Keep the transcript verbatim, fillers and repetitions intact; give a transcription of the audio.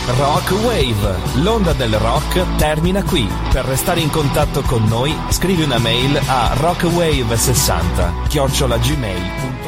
Rock Wave, l'onda del rock termina qui. Per restare in contatto con noi, scrivi una mail a rockwave sessanta chiocciola gmail punto com.